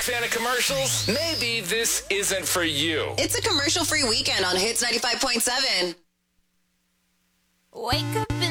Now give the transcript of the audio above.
fan of commercials? Maybe this isn't for you. It's a commercial-free weekend on Hits 95.7. Wake up